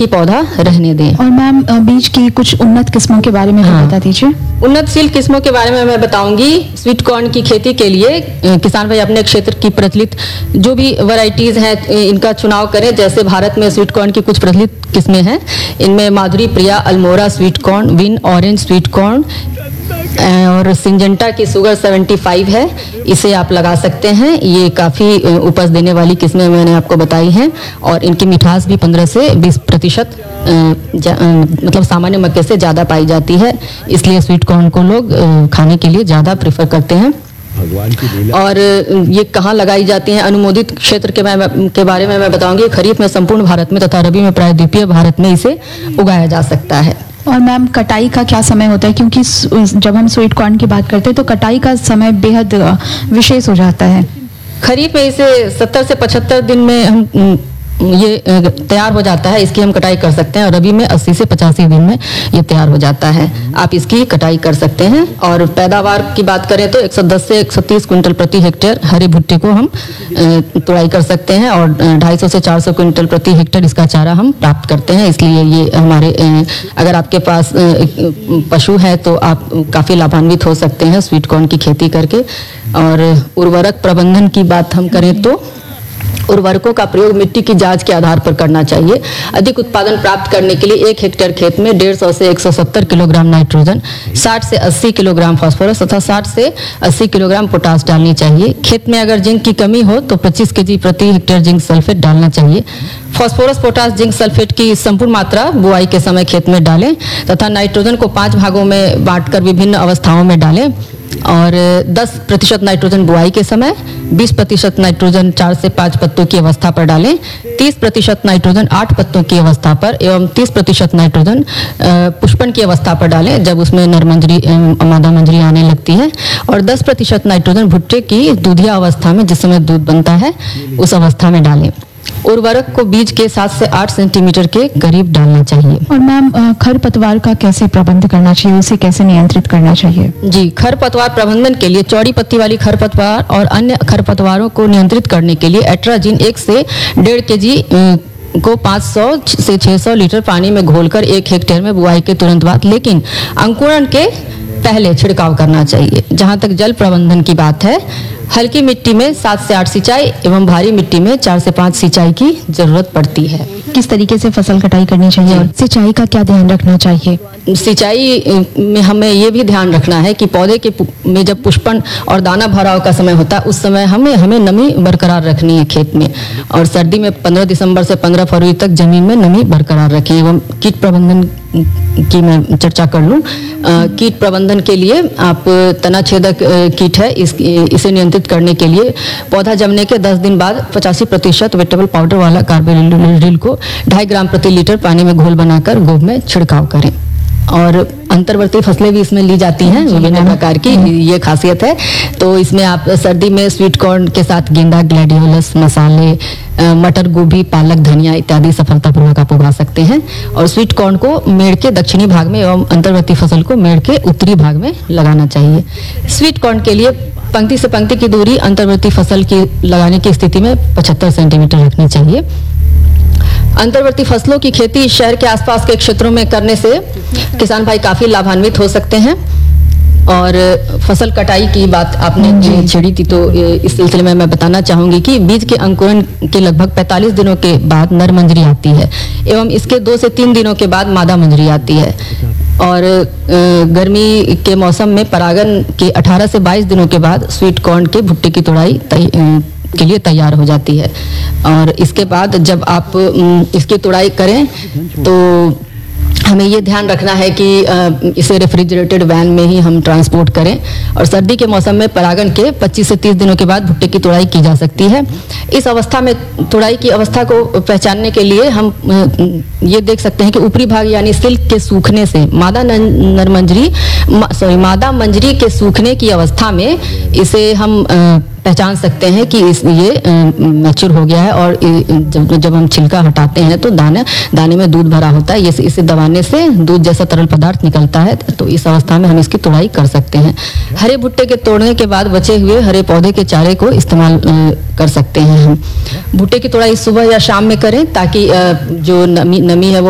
ही पौधा रहने दें। और मैम बीज की कुछ उन्नत किस्मों के बारे में भी बता दीजिए। उन्नतशील किस्मों के बारे में मैं बताऊंगी। स्वीट कॉर्न की खेती के लिए किसान भाई अपने क्षेत्र की प्रचलित जो भी वैरायटीज हैं इनका चुनाव करें। जैसे भारत में स्वीट कॉर्न की कुछ प्रचलित किस्में हैं, इनमें माधुरी प्रिया, Almora sweet corn, win orange sweet corn और सिंजेंटा की शुगर 75 है, इसे आप लगा सकते हैं। ये काफ़ी उपज देने वाली किस्में मैंने आपको बताई हैं और इनकी मिठास भी 15 से 20% मतलब सामान्य मक्के से ज़्यादा पाई जाती है, इसलिए स्वीट कॉर्न को लोग खाने के लिए ज़्यादा प्रेफर करते हैं। और ये कहाँ लगाई जाती हैं, अनुमोदित क्षेत्र के बारे में मैं बताऊंगी। खरीफ में संपूर्ण भारत में तथा रबी में प्रायद्वीपीय भारत में इसे उगाया जा सकता है। और मैम कटाई का क्या समय होता है, क्योंकि जब हम स्वीट कॉर्न की बात करते हैं तो कटाई का समय बेहद विशेष हो जाता है। खरीफ में इसे 70 से 75 दिन में हम ये तैयार हो जाता है, इसकी हम कटाई कर सकते हैं। और रबी में 80 से 85 दिन में ये तैयार हो जाता है, आप इसकी कटाई कर सकते हैं। और पैदावार की बात करें तो 110 से 130 क्विंटल प्रति हेक्टेयर हरे भुट्टे को हम तुड़ाई कर सकते हैं और 250 से 400 क्विंटल प्रति हेक्टेयर इसका चारा हम प्राप्त करते हैं। इसलिए ये हमारे अगर आपके पास पशु है तो आप काफ़ी लाभान्वित हो सकते हैं स्वीट कॉर्न की खेती करके। और उर्वरक प्रबंधन की बात हम करें तो उर्वरकों का प्रयोग मिट्टी की जांच के आधार पर करना चाहिए। अधिक उत्पादन प्राप्त करने के लिए 1 हेक्टेयर खेत में 150 से 170 किलोग्राम नाइट्रोजन, 60 से 80 किलोग्राम फास्फोरस तथा 60 से 80 किलोग्राम पोटास डालनी चाहिए। खेत में अगर जिंक की कमी हो तो 25 केजी प्रति हेक्टेयर जिंक सल्फेट डालना चाहिए। फास्फोरस, पोटास, जिंक सल्फेट की संपूर्ण मात्रा बुआई के समय खेत में डालें तथा नाइट्रोजन को 5 भागों में बांटकर विभिन्न अवस्थाओं में डालें। और 10% नाइट्रोजन बुआई के समय, 20% नाइट्रोजन 4 से 5 पत्तों की अवस्था पर डालें, 30% नाइट्रोजन 8 पत्तों की अवस्था पर एवं 30% नाइट्रोजन पुष्पन की अवस्था पर डालें जब उसमें नर मंजरी मादा मंजरी आने लगती है। और 10% नाइट्रोजन भुट्टे की दूधिया अवस्था में जिस समय दूध बनता है उस अवस्था में डालें। उर्वरक को बीज के 7 से 8 सेंटीमीटर के करीब डालना चाहिए। और मैम खरपतवार का कैसे प्रबंध करना चाहिए, उसे कैसे नियंत्रित करना चाहिए? जी, खरपतवार प्रबंधन के लिए चौड़ी पत्ती वाली खरपतवार और अन्य खरपतवारों को नियंत्रित करने के लिए एट्राजिन 1 से 1.5 केजी को 500 से 600 लीटर पानी में घोलकर 1 हेक्टेयर में बुआई के तुरंत बाद लेकिन अंकुरण के पहले छिड़काव करना चाहिए। जहां तक जल प्रबंधन की बात है, हल्की मिट्टी में 7 से 8 सिंचाई एवं भारी मिट्टी में 4 से 5 सिंचाई की जरूरत पड़ती है। किस तरीके से फसल कटाई करनी चाहिए और सिंचाई का क्या ध्यान रखना चाहिए? सिंचाई में हमें ये भी ध्यान रखना है कि पौधे के में जब पुष्पन और दाना भराव का समय होता है उस समय हमें नमी बरकरार रखनी है खेत में। और सर्दी में 15 दिसंबर से 15 फरवरी तक जमीन में नमी बरकरार रखें। एवं कीट प्रबंधन की मैं चर्चा कर लूँ। कीट प्रबंधन के लिए आप तना छेदक कीट है, इसे नियंत्रित करने के लिए पौधा जमने के 10 दिन बाद 85% वेटेबल पाउडर वाला कार्बोलिल को 2.5 ग्राम प्रति लीटर पानी में घोल बनाकर गोब में छिड़काव करें। और अंतर्वर्ती फसलें भी इसमें ली जाती हैं विभिन्न प्रकार की, ये खासियत है। तो इसमें आप सर्दी में स्वीट कॉर्न के साथ गेंदा, ग्लैडियोलस, मसाले, मटर, गोभी, पालक, धनिया इत्यादि सफलतापूर्वक आप उगा सकते हैं। और स्वीट कॉर्न को मेड़ के दक्षिणी भाग में एवं अंतर्वर्ती फसल को मेड़ के उत्तरी भाग में लगाना चाहिए। स्वीट कॉर्न के लिए पंक्ति से पंक्ति की दूरी अंतर्वर्ती फसल की लगाने की स्थिति में 75 सेंटीमीटर रखनी चाहिए। अंतर्वर्ती फसलों की खेती शहर के आसपास के क्षेत्रों में करने से किसान भाई काफी लाभान्वित हो सकते हैं। और फसल कटाई की बात आपने छेड़ी थी तो इस सिलसिले में मैं बताना चाहूंगी कि बीज के अंकुरण के लगभग 45 दिनों के बाद नर मंजरी आती है एवं इसके 2 से 3 दिनों के बाद मादा मंजरी आती है। और गर्मी के मौसम में परागन के 18 से 22 दिनों के बाद स्वीट कॉर्न के भुट्टे की तुड़ाई के लिए तैयार हो जाती है। और इसके बाद जब आप इसकी तुड़ाई करें तो हमें ये ध्यान रखना है कि इसे रेफ्रिजरेटेड वैन में ही हम ट्रांसपोर्ट करें। और सर्दी के मौसम में परागन के 25 से 30 दिनों के बाद भुट्टे की तुड़ाई की जा सकती है। इस अवस्था में तुड़ाई की अवस्था को पहचानने के लिए हम ये देख सकते हैं कि ऊपरी भाग यानी सिल्क के सूखने से मादा मंजरी के सूखने की अवस्था में इसे हम पहचान सकते हैं कि ये मैच्योर हो गया है। और जब हम छिलका हटाते हैं तो दाने में दूध भरा होता है, इसे दबाने से दूध जैसा तरल पदार्थ निकलता है। तो इस अवस्था में हम इसकी तुड़ाई कर सकते हैं। हरे भुट्टे के तोड़ने के बाद बचे हुए हरे पौधे के चारे को इस्तेमाल कर सकते हैं हम। भुट्टे की तुड़ाई सुबह या शाम में करें ताकि जो नमी है वो